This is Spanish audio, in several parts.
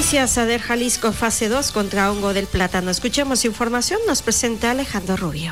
Inicia Sader Jalisco fase 2 contra hongo del plátano. Escuchemos información, nos presenta Alejandro Rubio.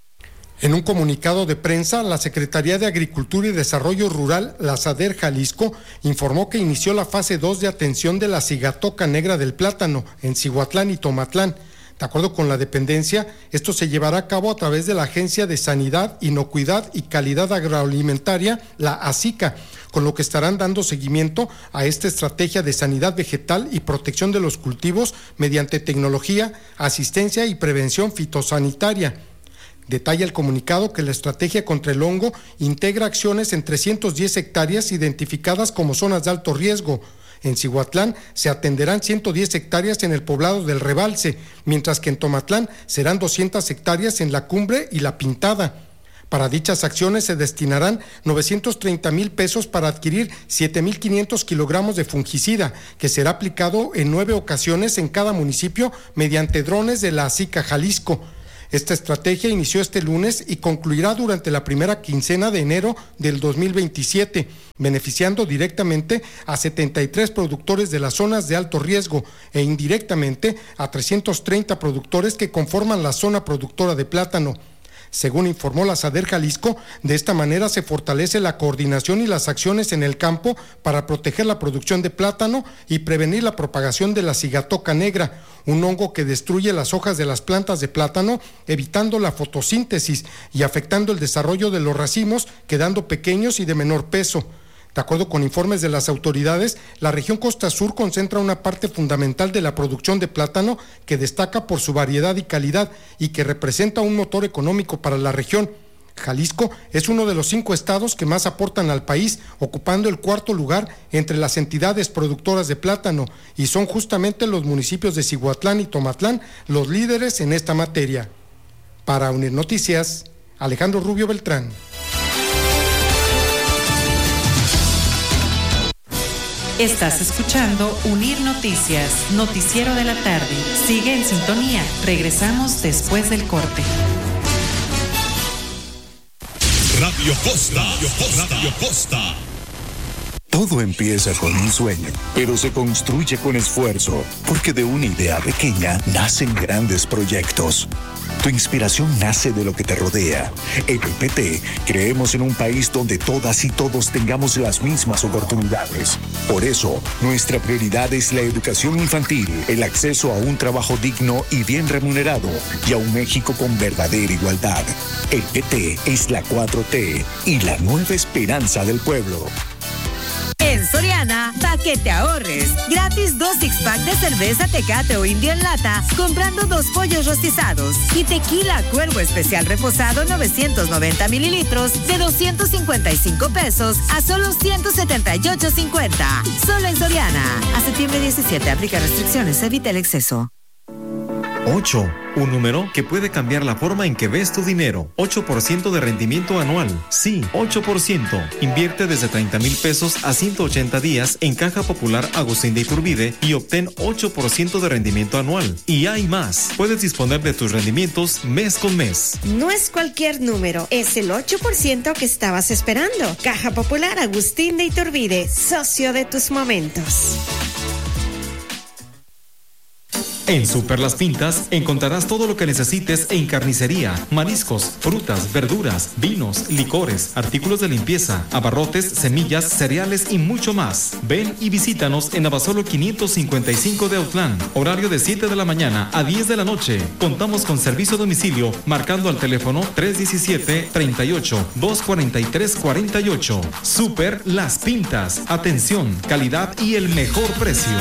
En un comunicado de prensa, la Secretaría de Agricultura y Desarrollo Rural, la Sader Jalisco, informó que inició la fase 2 de atención de la cigatoca negra del plátano en Cihuatlán y Tomatlán. De acuerdo con la dependencia, esto se llevará a cabo a través de la Agencia de Sanidad, Inocuidad y Calidad Agroalimentaria, la ASICA, con lo que estarán dando seguimiento a esta estrategia de sanidad vegetal y protección de los cultivos mediante tecnología, asistencia y prevención fitosanitaria. Detalla el comunicado que la estrategia contra el hongo integra acciones en 310 hectáreas identificadas como zonas de alto riesgo. En Cihuatlán se atenderán 110 hectáreas en el poblado del Rebalse, mientras que en Tomatlán serán 200 hectáreas en la Cumbre y la Pintada. Para dichas acciones se destinarán 930,000 pesos para adquirir 7,500 kilogramos de fungicida, que será aplicado en 9 ocasiones en cada municipio mediante drones de la ASICA Jalisco. Esta estrategia inició este lunes y concluirá durante la primera quincena de enero del 2027, beneficiando directamente a 73 productores de las zonas de alto riesgo e indirectamente a 330 productores que conforman la zona productora de plátano. Según informó la Sader Jalisco, de esta manera se fortalece la coordinación y las acciones en el campo para proteger la producción de plátano y prevenir la propagación de la cigatoca negra, un hongo que destruye las hojas de las plantas de plátano, evitando la fotosíntesis y afectando el desarrollo de los racimos, quedando pequeños y de menor peso. De acuerdo con informes de las autoridades, la región Costa Sur concentra una parte fundamental de la producción de plátano que destaca por su variedad y calidad y que representa un motor económico para la región. Jalisco es uno de los 5 estados que más aportan al país, ocupando el 4º lugar entre las entidades productoras de plátano, y son justamente los municipios de Cihuatlán y Tomatlán los líderes en esta materia. Para Unir Noticias, Alejandro Rubio Beltrán. Estás escuchando Unir Noticias, noticiero de la tarde. Sigue en sintonía. Regresamos después del corte. Radio Costa. Radio Costa. Todo empieza con un sueño, pero se construye con esfuerzo, porque de una idea pequeña nacen grandes proyectos. Tu inspiración nace de lo que te rodea. En el PT creemos en un país donde todas y todos tengamos las mismas oportunidades. Por eso, nuestra prioridad es la educación infantil, el acceso a un trabajo digno y bien remunerado, y a un México con verdadera igualdad. El PT es la 4T y la nueva esperanza del pueblo. En Soriana, pa' que te ahorres. Gratis 2 six-pack de cerveza Tecate o Indio en lata, comprando 2 pollos rostizados. Y tequila Cuervo Especial Reposado 990 mililitros de 255 pesos a solo 178.50. Solo en Soriana. A septiembre 17, aplica restricciones, evita el exceso. 8. Un número que puede cambiar la forma en que ves tu dinero. 8% de rendimiento anual. Sí, 8%. Invierte desde 30,000 pesos a 180 días en Caja Popular Agustín de Iturbide y obtén 8% de rendimiento anual. Y hay más. Puedes disponer de tus rendimientos mes con mes. No es cualquier número, es el 8% que estabas esperando. Caja Popular Agustín de Iturbide, socio de tus momentos. En Super Las Pintas encontrarás todo lo que necesites en carnicería, mariscos, frutas, verduras, vinos, licores, artículos de limpieza, abarrotes, semillas, cereales y mucho más. Ven y visítanos en Abasolo 555 de Autlán. Horario de 7 de la mañana a 10 de la noche. Contamos con servicio a domicilio marcando al teléfono 317-38-243-48. Super Las Pintas. Atención, calidad y el mejor precio.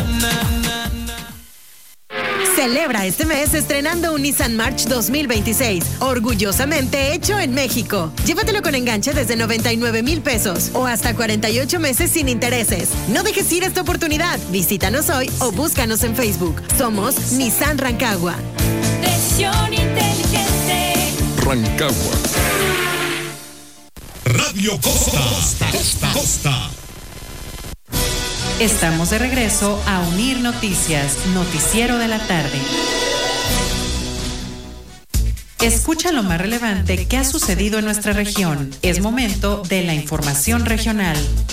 Celebra este mes estrenando un Nissan March 2026, orgullosamente hecho en México. Llévatelo con enganche desde 99,000 pesos o hasta 48 meses sin intereses. No dejes ir esta oportunidad. Visítanos hoy o búscanos en Facebook. Somos Nissan Rancagua. Presión inteligente. Rancagua. Radio Costa. Estamos de regreso a Unir Noticias, noticiero de la tarde. Escucha lo más relevante que ha sucedido en nuestra región. Es momento de la información regional.